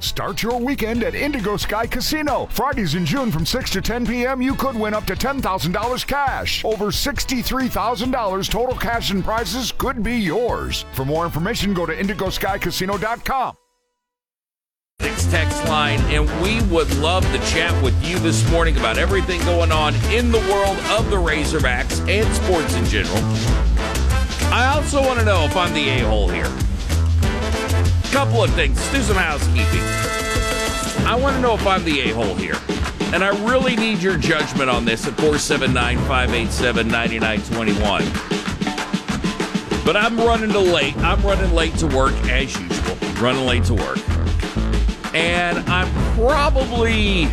Start your weekend at Indigo Sky Casino. Fridays in June from 6 to 10 p.m., you could win up to $10,000 cash. Over $63,000 total cash and prizes could be yours. For more information, go to IndigoSkyCasino.com. Text line, and we would love to chat with you this morning about everything going on in the world of the Razorbacks and sports in general. I also want to know if I'm the a-hole here. Couple of things. Let's do some housekeeping. I want to know if I'm the a-hole here. And I really need your judgment on this at 479-587-9921. But I'm running late. I'm running late to work as usual. Running late to work. And I'm probably,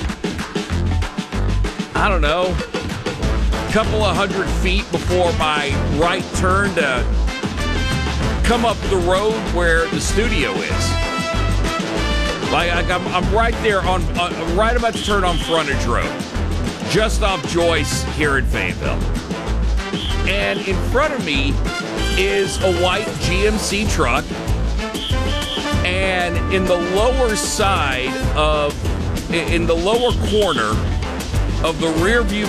I don't know, a couple of 100 feet before my right turn to come up the road where the studio is. Like I'm right there on right about to turn on Frontage Road, just off Joyce here in Fayetteville. And in front of me is a white GMC truck, and in the lower side in the lower corner of the rear view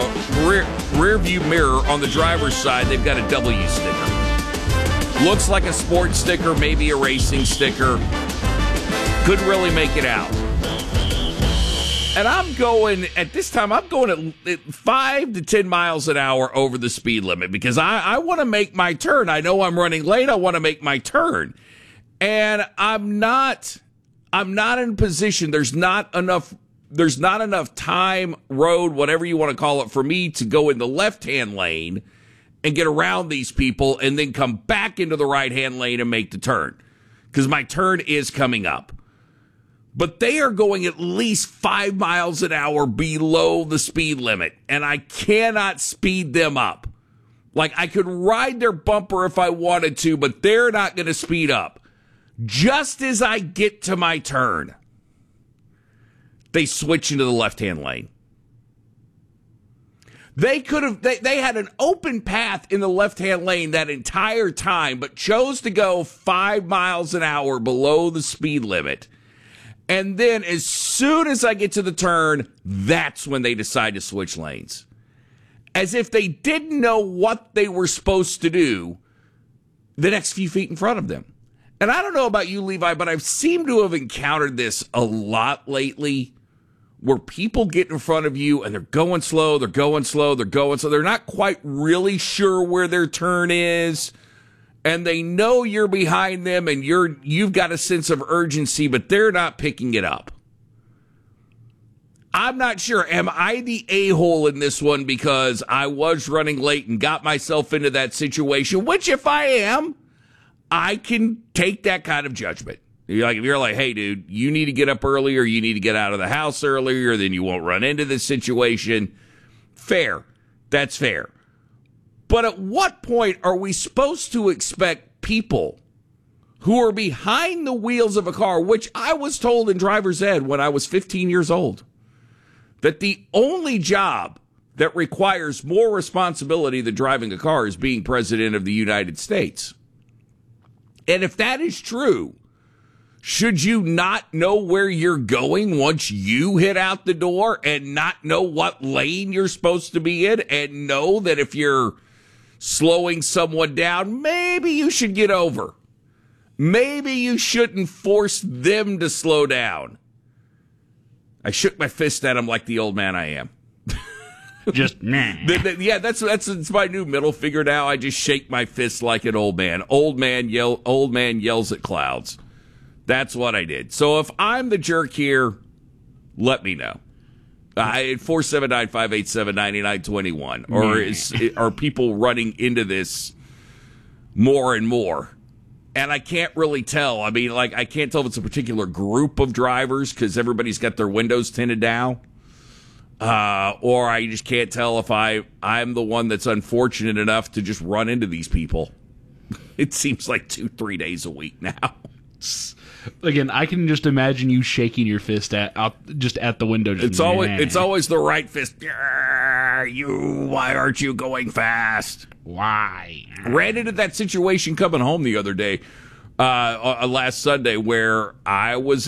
mirror on the driver's side, they've got a W sticker. Looks like a sports sticker, maybe a racing sticker. Couldn't really make it out. And I'm going, at this time, I'm going at 5 to 10 miles an hour over the speed limit because I want to make my turn. I know I'm running late. I want to make my turn. And I'm not in position. There's not enough time, road, whatever you want to call it, for me to go in the left-hand lane and get around these people and then come back into the right-hand lane and make the turn. Because my turn is coming up. But they are going at least 5 miles an hour below the speed limit, and I cannot speed them up. Like, I could ride their bumper if I wanted to, but they're not going to speed up. Just as I get to my turn, they switch into the left-hand lane. They could have, they had an open path in the left-hand lane that entire time, but chose to go 5 miles an hour below the speed limit. And then as soon as I get to the turn, that's when they decide to switch lanes. As if they didn't know what they were supposed to do the next few feet in front of them. And I don't know about you, Levi, but I've seemed to have encountered this a lot lately, where people get in front of you and they're going slow, they're not quite really sure where their turn is, and they know you're behind them and you've got a sense of urgency, but they're not picking it up. I'm not sure. Am I the a-hole in this one because I was running late and got myself into that situation, which if I am, I can take that kind of judgment. If you're like, hey, dude, you need to get up earlier, you need to get out of the house earlier, then you won't run into this situation. Fair. That's fair. But at what point are we supposed to expect people who are behind the wheels of a car, which I was told in driver's ed when I was 15 years old, that the only job that requires more responsibility than driving a car is being president of the United States? And if that is true, should you not know where you're going once you hit out the door and not know what lane you're supposed to be in and know that if you're slowing someone down, maybe you should get over? Maybe you shouldn't force them to slow down. I shook my fist at him like the old man I am. Just nah. Yeah, that's my new middle figure now. I just shake my fist like an old man. Old man yells at clouds. That's what I did. So if I'm the jerk here, let me know. At 479-587-9921. Or are people running into this more and more? And I can't really tell. I mean, I can't tell if it's a particular group of drivers because everybody's got their windows tinted down. Or I just can't tell if I'm the one that's unfortunate enough to just run into these people. It seems like 2-3 days a week now. Again, I can just imagine you shaking your fist at the window. It's always the right fist. Why aren't you going fast? Why? Ran into that situation coming home the other day, last Sunday, where I was